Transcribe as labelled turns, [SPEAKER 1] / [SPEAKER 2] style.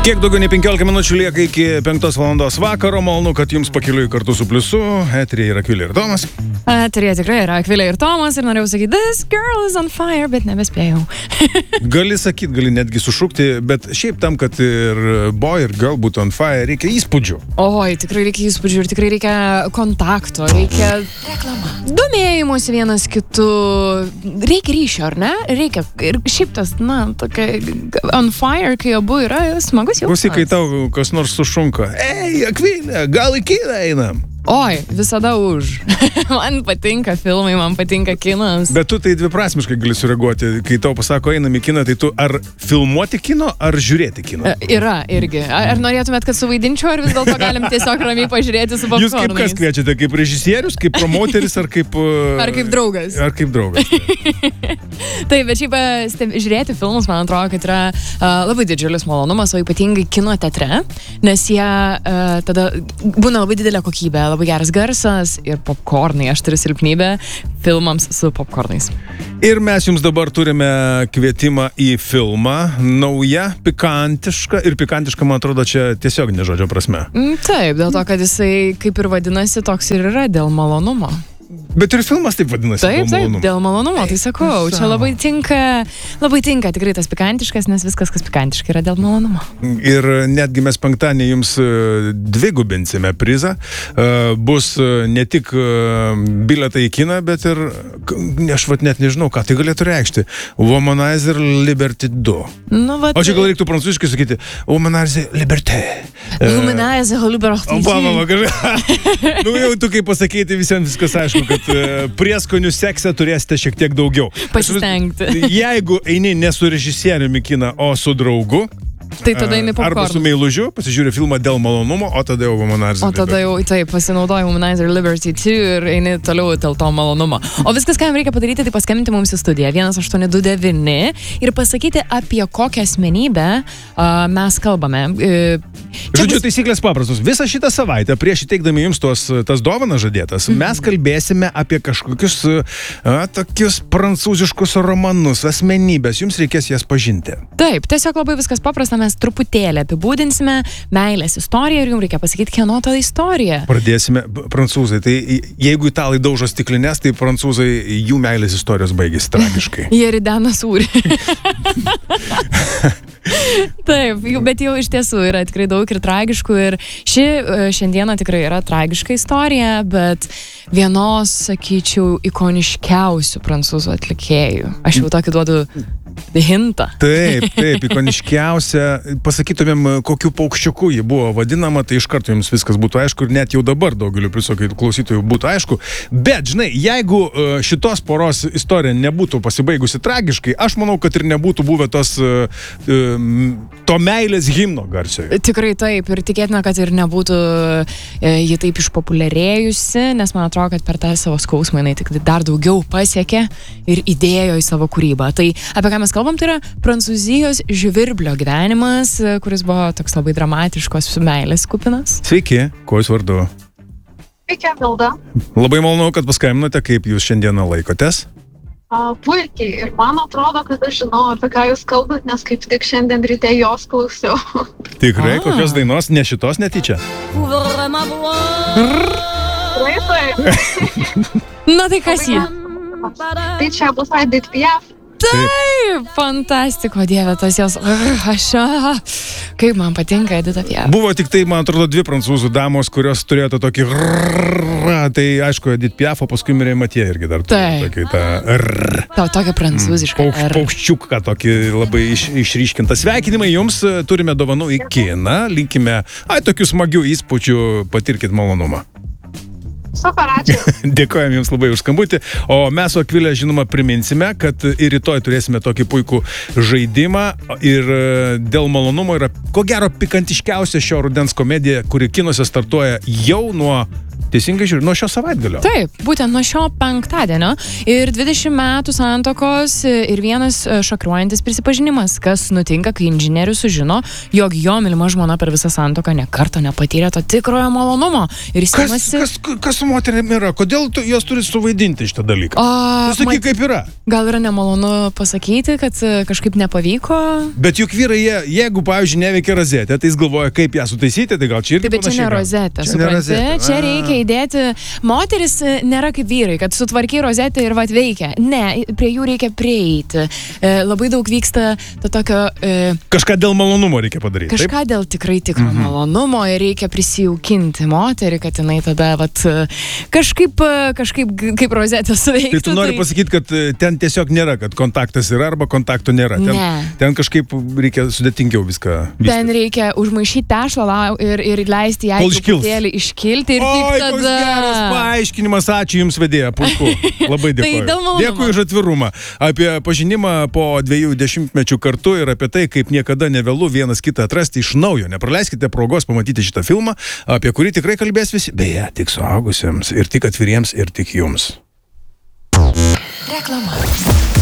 [SPEAKER 1] Kiek daugiau nei 15 minučių lieka iki 5 valandos vakaro. Malonu, kad jums pakeliui kartu su Pliusu. Eterija yra Akvilė ir Tomas.
[SPEAKER 2] Eterija tikrai yra Akvilė ir Tomas. Ir norėjau sakyti, this girl is on fire, bet nebespėjau.
[SPEAKER 1] Gali sakyti, gali netgi sušukti, bet šiaip tam, kad ir boy, ir girl būtų on fire, reikia įspūdžių.
[SPEAKER 2] Oi, tikrai reikia įspūdžių ir tikrai reikia kontakto, reikia reklama. Domėjimuose vienas kitu. Reikia ryšio, ar ne? Reikia. Ir šiaip tas, tokia on fire, kai abu yra smagus.
[SPEAKER 1] Klausyk, kai tau kas nors sušunka. Ei, Akvilė, gal į kiną einam?
[SPEAKER 2] Oi, visada už. Man patinka filmai, man patinka kinas.
[SPEAKER 1] Bet tu tai dviprasmiškai gali sureaguoti. Kai tau pasako einam į kiną, tai tu ar filmuoti kino, ar žiūrėti kino?
[SPEAKER 2] Yra irgi. Ar norėtumėt, kad suvaidinčiau, ar vis dėlto galim tiesiog ramiai pažiūrėti su popkornais?
[SPEAKER 1] Jūs kaip kas kviečiate? Kaip režisierius, kaip promoteris, ar kaip...
[SPEAKER 2] Ar kaip draugas?
[SPEAKER 1] Ar kaip draugas.
[SPEAKER 2] Taip, bet šiaip žiūrėti filmus, man atrodo, kad yra labai didžiulis malonumas, o ypatingai kino teatre, nes jie tada būna labai didelė kokybė, labai geras garsas ir popkornai. Aš turiu silpnybę filmams su popkornais.
[SPEAKER 1] Ir mes jums dabar turime kvietimą į filmą. Nauja, pikantiška. Ir pikantiška, man atrodo, čia tiesiog ne žodžio prasme.
[SPEAKER 2] Taip, dėl to, kad jisai kaip ir vadinasi, toks ir yra dėl malonumo.
[SPEAKER 1] Bet ir filmas taip vadinasi.
[SPEAKER 2] Taip, dėl malonumo, tai sakau. Čia labai tinka tikrai tas pikantiškas, nes viskas, kas pikantiška, yra dėl malonumo.
[SPEAKER 1] Ir netgi mes penktadienį jums dvigubinsime prizą. Bus ne tik bilietai į kiną, bet ir, aš net nežinau, ką tai galėtų reikšti. Womanizer Liberty 2. O čia gal reiktų prancūziškai sakyti Womanizer Liberty.
[SPEAKER 2] Womanizer Liberty 2.
[SPEAKER 1] Jau tu kaip pasakyti, visiems viskas aišku, kad prieskonių sekse turėsite šiek tiek daugiau.
[SPEAKER 2] Pasistengti.
[SPEAKER 1] Jeigu eini ne su režisieriumi kiną, o su draugu,
[SPEAKER 2] tai tada eini popkornus.
[SPEAKER 1] Arba su meilužiu, pasižiūri filmą dėl malonumo, o tada jau Womanizer.
[SPEAKER 2] O tada jau, taip, pasinaudoji Womanizer Liberty 2 ir eini toliau dėl to malonumo. O viskas, ką jums reikia padaryti, tai paskambinti mums į studiją 1829 ir pasakyti, apie kokią asmenybę mes kalbame.
[SPEAKER 1] Žodžiu, taisyklės paprastos. Visą šitą savaitę, prieš įteikdami jums tas dovanas žadėtas, mes kalbėsime apie kažkokius tokius prancūziškus romanus, asmenybės. Jums reikės jas pažinti.
[SPEAKER 2] Taip, tiesiog labai viskas paprasta. Mes truputėlį apibūdinsime meilės istoriją ir jums reikia pasakyti, kieno ta istorija.
[SPEAKER 1] Pradėsime prancūzai. Tai jeigu italai daužo stiklinės, tai prancūzai jų meilės istorijos baigėsi tragiškai.
[SPEAKER 2] Jie ridena sūrį. Taip, bet jau iš tiesų yra tikrai daug ir tragiškų ir šiandieną tikrai yra tragiška istorija, bet vienos, sakyčiau, ikoniškiausių prancūzų atlikėjų. Aš jau tokį duodu hintą.
[SPEAKER 1] Taip, ikoniškiausia. Pasakytumėm, kokiu paukščiuku ji buvo vadinama, tai iš karto jums viskas būtų aišku ir net jau dabar daugeliu klausytojų būtų aišku. Bet, žinai, jeigu šitos poros istorija nebūtų pasibaigusi tragiškai, aš manau, kad ir nebūtų buvę to meilės himno garsiojo.
[SPEAKER 2] Tikrai taip, ir tikėtina, kad ir nebūtų ji taip išpopuliarėjusi, nes man atrodo, kad per tą savo skausmą jinai tik dar daugiau pasiekė ir įdėjo į savo kūrybą. Tai apie ką mes kalbam, tai yra Prancūzijos žvirblio gyvenimas, kuris buvo toks labai dramatiškos meilės kupinas.
[SPEAKER 1] Sveiki, kuo jūs vardu?
[SPEAKER 3] Sveiki, Milda.
[SPEAKER 1] Labai malonu, kad paskambinote, kaip jūs šiandieną laikotės.
[SPEAKER 3] Puikiai. Ir man atrodo, kad aš žinau, apie ką jūs kalbat, nes kaip tik šiandien ryte jos klausiau.
[SPEAKER 1] Tikrai? Kokios dainos? Ne šitos netyčia?
[SPEAKER 2] Na tai kas jį?
[SPEAKER 3] Tai čia bus Edith Piaf.
[SPEAKER 2] Taip, fantastiko, Dieve, tas jos, kaip man patinka Edith Piaf.
[SPEAKER 1] Buvo tik tai, man atrodo, dvi prancūzų damos, kurios turėjo tokį tai aišku, Edith Piaf, o paskui mirė Matija irgi dar tokį
[SPEAKER 2] tokia prancūziška.
[SPEAKER 1] Paukščiuką tokį labai išryškintą. Sveikinimai jums, turime dovanų į kiną, linkime, tokių smagių įspūdžių, patirkit malonumą.
[SPEAKER 3] Super, ačiū.
[SPEAKER 1] Dėkojame jums labai už skambutį. O mes su Akvilė, žinoma, priminsime, kad ir rytoj turėsime tokį puikų žaidimą. Ir dėl malonumo yra, ko gero, pikantiškiausia šio rudens komedija, kuri kinuose startuoja jau nuo Teisingai žiūriu, nuo šio savaitgalio.
[SPEAKER 2] Taip, būtent nuo šio penktadienio ir 20 metų santokos ir vienas šokiruojantis prisipažinimas, kas nutinka, kai inžinierius sužino, jog jo mylima žmona per visą santoką ne kartą nepatyrė to tikrojo malonumo. Ir jis imasi...
[SPEAKER 1] Kas su moterim yra? Kodėl jos turi suvaidinti šitą dalyką? Sakyk, kaip yra.
[SPEAKER 2] Gal yra nemalonu pasakyti, kad kažkaip nepavyko?
[SPEAKER 1] Bet juk vyrai, jeigu, pavyzdžiui, neveikia rozetė, tai jis galvoja, kaip ją sutaisyti, tai gal čia irgi
[SPEAKER 2] panašiai. Bet čia ne rozetė, supranti? Čia reikia įdėti. Moteris nėra kaip vyrai, kad sutvarky rozetę ir vat veikia. Ne, prie jų reikia prieiti. Labai daug vyksta to tokio...
[SPEAKER 1] Kažką dėl malonumo reikia padaryti.
[SPEAKER 2] Kažką dėl tikrai tikro malonumo ir reikia prisijaukinti moterį, kad jinai tada vat, kažkaip kaip rozetė suveiktų.
[SPEAKER 1] Tai tu nori pasakyti, kad ten tiesiog nėra, kad kontaktas yra arba kontakto nėra. Ten kažkaip reikia sudėtingiau viską vystyti.
[SPEAKER 2] Ten reikia užmaišyti tešlą ir leisti ją truputėlį iškilti ir tik tada...
[SPEAKER 1] Koks geras paaiškinimas, ačiū Jums vedėja, puiku. Labai dėkoju. Dėkui už atvirumą. Apie pažinimą po 20 mečių kartu ir apie tai, kaip niekada nevėlu vienas kitą atrasti iš naujo. Nepraleiskite progos pamatyti šitą filmą, apie kurį tikrai kalbės visi. Beje, tik suaugusiems ir tik atviriems ir tik Jums.
[SPEAKER 2] Reklama.